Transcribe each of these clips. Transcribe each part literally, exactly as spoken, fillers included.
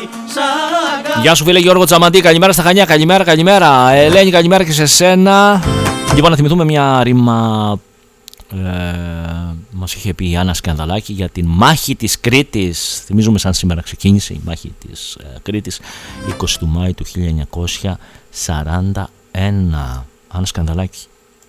Γεια σου φίλε Γιώργο Τσαμαντή, καλημέρα στα Χανιά, καλημέρα, καλημέρα. Ελένη, καλημέρα και σε σένα. Λοιπόν, να θυμηθούμε μια ρήμα. Ε, μας είχε πει η Άννα Σκανδαλάκη για την μάχη της Κρήτης. Θυμίζουμε σαν σήμερα ξεκίνησε η μάχη της ε, Κρήτης εικοστή του Μάη του χίλια εννιακόσια σαράντα ένα. Άννα Σκανδαλάκη.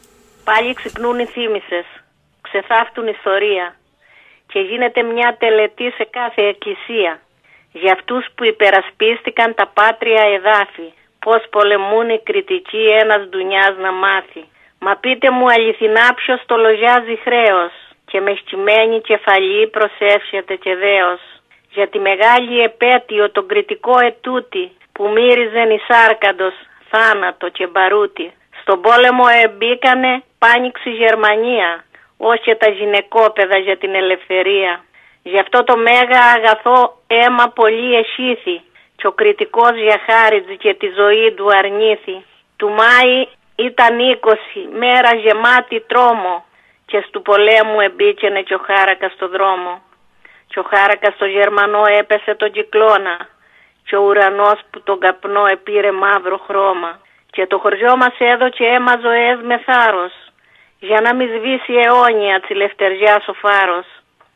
Πάλι ξυπνούν οι θύμησες, ξεθάφτουν ιστορία και γίνεται μια τελετή σε κάθε εκκλησία για αυτούς που υπερασπίστηκαν τα πάτρια εδάφη, πως πολεμούν οι κριτικοί ένας ντουνιάς να μάθει. Μα πείτε μου αληθινά ποιος το λογιάζει χρέος και με σκυμμένη κεφαλή προσεύχεται και δέος. Για τη μεγάλη επέτειο τον κριτικό ετούτη που μύριζεν εις άρκαντος θάνατο και μπαρούτι. Στον πόλεμο εμπήκανε πάνηξη Γερμανία, ως και τα γυναικόπαιδα για την ελευθερία. Γι' αυτό το μέγα αγαθό αίμα πολύ εσύθη και ο κριτικός για χάριτζη και τη ζωή του αρνήθη. Του Μάη ήταν είκοσι, μέρα γεμάτη τρόμο και στου πολέμου εμπίκαινε και ο Χάρακα στο δρόμο. Και ο Χάρακα στο Γερμανό έπεσε τον κυκλώνα και ο ουρανός που τον καπνό επήρε μαύρο χρώμα. Και το χωριό μας έδωκε αίμα ζωές με θάρρος για να μη σβήσει αιώνια τσι λευτεριάς ο φάρος.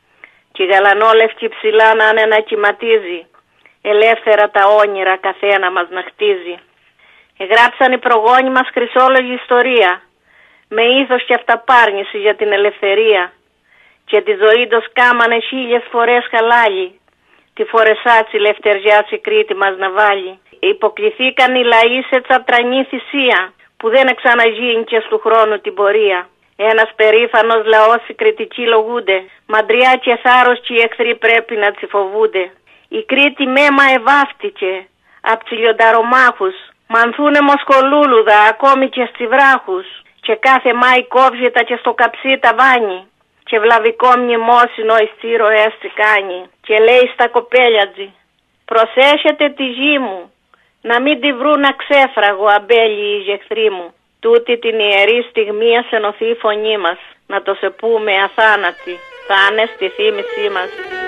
Και η γαλανόλευκη ψηλά να είναι να κυματίζει, ελεύθερα τα όνειρα καθένα μας να χτίζει. Εγγράψαν οι προγόνοι μας χρυσόλογη ιστορία, με ήθος και αυταπάρνηση για την ελευθερία. Και τη ζωή τους κάμανε χίλιες φορές χαλάλι, τη φορεσάτσι λευτεριάς η Κρήτη μας να βάλει. Υποκληθήκαν οι λαοί σε τσαπτρανή θυσία, που δεν εξαναγίνει και στου χρόνου την πορεία. Ένας περήφανος λαός οι κριτικοί λογούνται, μαντριά και θάρρος και οι εχθροί πρέπει να τσι φοβούνται. Η Κρήτη μέμα ευάφτηκε απ' τσιλιονταρομάχους, μανθούνε μοσχολούλουδα ακόμη και στη βράχους. Και κάθε Μάη κόβγετα και στο καψί τα βάνει, και βλαβικό μνημόσυνο εις τσίροες τσι κάνει. Και λέει στα κοπέλιατζι, προσέχετε τη γη μου, να μην τη βρουν αξέφραγο αμπέλι οι εχθροί μου. Τούτη την ιερή στιγμή ασενωθεί η φωνή μας, να το σε πούμε αθάνατη, θα είναι στη θύμησή μας.